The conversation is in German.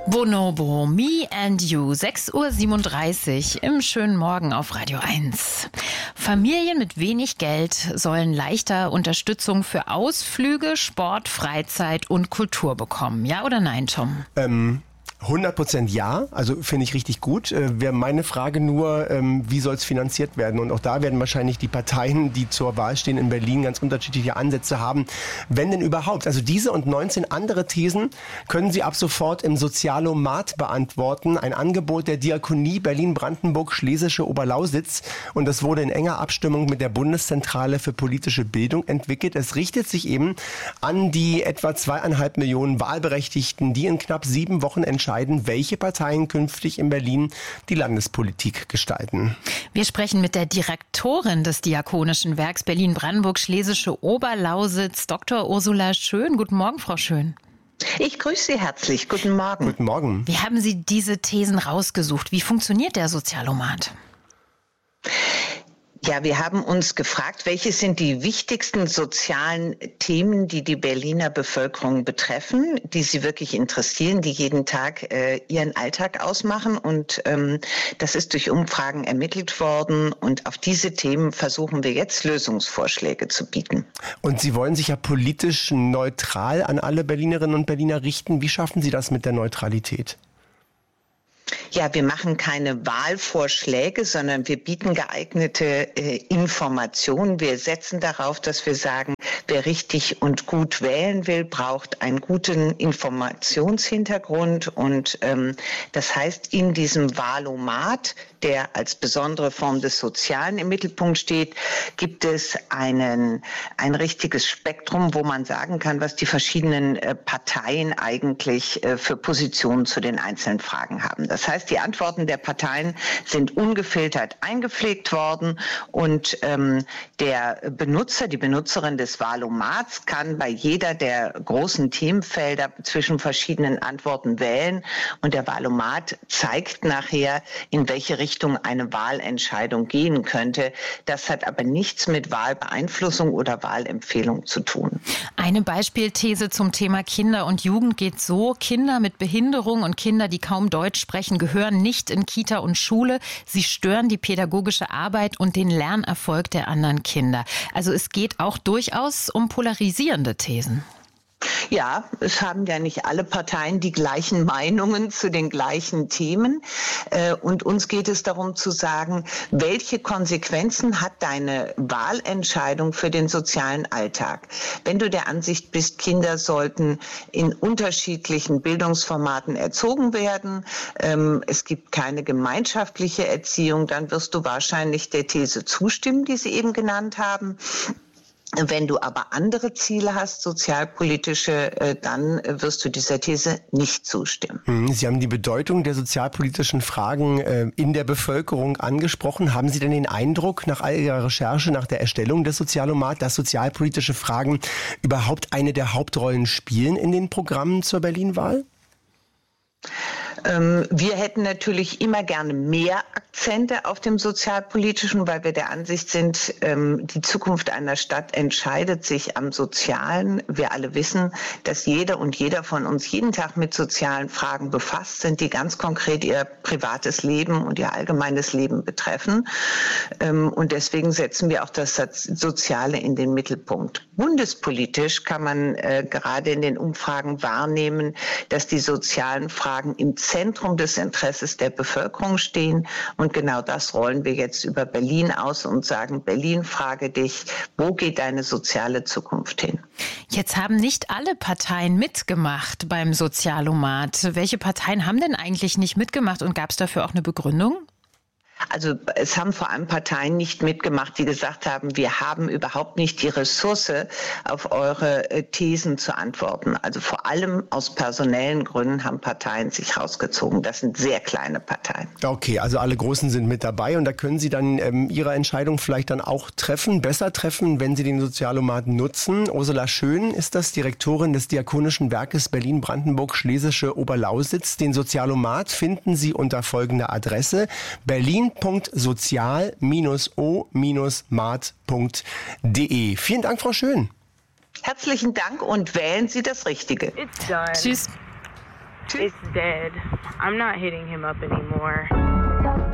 Bonobo, Me and You, 6:37 Uhr im schönen Morgen auf Radio 1. Familien mit wenig Geld sollen leichter Unterstützung für Ausflüge, Sport, Freizeit und Kultur bekommen. Ja oder nein, Tom? 100% ja, also finde ich richtig gut. Wäre meine Frage nur, wie soll es finanziert werden? Und auch da werden wahrscheinlich die Parteien, die zur Wahl stehen in Berlin, ganz unterschiedliche Ansätze haben. Wenn denn überhaupt. Also diese und 19 andere Thesen können Sie ab sofort im Sozialomat beantworten. Ein Angebot der Diakonie Berlin-Brandenburg-Schlesische Oberlausitz. Und das wurde in enger Abstimmung mit der Bundeszentrale für politische Bildung entwickelt. Es richtet sich eben an die etwa 2,5 Millionen Wahlberechtigten, die in knapp 7 Wochen entscheiden, welche Parteien künftig in Berlin die Landespolitik gestalten. Wir sprechen mit der Direktorin des Diakonischen Werks Berlin-Brandenburg-Schlesische Oberlausitz, Dr. Ursula Schön. Guten Morgen, Frau Schön. Ich grüße Sie herzlich. Guten Morgen. Guten Morgen. Wie haben Sie diese Thesen rausgesucht? Wie funktioniert der Sozialomat? Ja, wir haben uns gefragt, welche sind die wichtigsten sozialen Themen, die die Berliner Bevölkerung betreffen, die sie wirklich interessieren, die jeden Tag ihren Alltag ausmachen. Und das ist durch Umfragen ermittelt worden. Und auf diese Themen versuchen wir jetzt Lösungsvorschläge zu bieten. Und Sie wollen sich ja politisch neutral an alle Berlinerinnen und Berliner richten. Wie schaffen Sie das mit der Neutralität? Ja, wir machen keine Wahlvorschläge, sondern wir bieten geeignete Informationen. Wir setzen darauf, dass wir sagen, wer richtig und gut wählen will, braucht einen guten Informationshintergrund. Und das heißt, in diesem Wahlomat, der als besondere Form des Sozialen im Mittelpunkt steht, gibt es ein richtiges Spektrum, wo man sagen kann, was die verschiedenen Parteien eigentlich für Positionen zu den einzelnen Fragen haben. Das heißt, die Antworten der Parteien sind ungefiltert eingepflegt worden und der Benutzer, die Benutzerin des Wahlomats kann bei jeder der großen Themenfelder zwischen verschiedenen Antworten wählen und der Wahlomat zeigt nachher, in welche Richtung eine Wahlentscheidung gehen könnte. Das hat aber nichts mit Wahlbeeinflussung oder Wahlempfehlung zu tun. Eine Beispielthese zum Thema Kinder und Jugend geht so: Kinder mit Behinderung und Kinder, die kaum Deutsch sprechen, gehören nicht in Kita und Schule. Sie stören die pädagogische Arbeit und den Lernerfolg der anderen Kinder. Also es geht auch durchaus um polarisierende Thesen. Ja, es haben ja nicht alle Parteien die gleichen Meinungen zu den gleichen Themen. Und uns geht es darum zu sagen, welche Konsequenzen hat deine Wahlentscheidung für den sozialen Alltag? Wenn du der Ansicht bist, Kinder sollten in unterschiedlichen Bildungsformaten erzogen werden, es gibt keine gemeinschaftliche Erziehung, dann wirst du wahrscheinlich der These zustimmen, die Sie eben genannt haben. Wenn du aber andere Ziele hast, sozialpolitische, dann wirst du dieser These nicht zustimmen. Sie haben die Bedeutung der sozialpolitischen Fragen in der Bevölkerung angesprochen. Haben Sie denn den Eindruck, nach all Ihrer Recherche, nach der Erstellung des Sozialomat, dass sozialpolitische Fragen überhaupt eine der Hauptrollen spielen in den Programmen zur Berlin-Wahl? Wir hätten natürlich immer gerne mehr Akzente auf dem Sozialpolitischen, weil wir der Ansicht sind, die Zukunft einer Stadt entscheidet sich am Sozialen. Wir alle wissen, dass jede und jeder von uns jeden Tag mit sozialen Fragen befasst sind, die ganz konkret ihr privates Leben und ihr allgemeines Leben betreffen. Und deswegen setzen wir auch das Soziale in den Mittelpunkt. Bundespolitisch kann man gerade in den Umfragen wahrnehmen, dass die sozialen Fragen im Zentrum des Interesses der Bevölkerung stehen. Und genau das rollen wir jetzt über Berlin aus und sagen, Berlin, frage dich, wo geht deine soziale Zukunft hin? Jetzt haben nicht alle Parteien mitgemacht beim Sozialomat. Welche Parteien haben denn eigentlich nicht mitgemacht und gab es dafür auch eine Begründung? Also es haben vor allem Parteien nicht mitgemacht, die gesagt haben, wir haben überhaupt nicht die Ressource, auf eure Thesen zu antworten. Also vor allem aus personellen Gründen haben Parteien sich rausgezogen. Das sind sehr kleine Parteien. Okay, also alle Großen sind mit dabei und da können Sie dann Ihre Entscheidung vielleicht dann auch besser treffen, wenn Sie den Sozialomat nutzen. Ursula Schön ist das, Direktorin des Diakonischen Werkes Berlin-Brandenburg-Schlesische Oberlausitz. Den Sozialomat finden Sie unter folgender Adresse: berlin.sozial-o-mat.de. Vielen Dank, Frau Schön. Herzlichen Dank und wählen Sie das Richtige. Tschüss. It's dead. I'm not hitting him up anymore.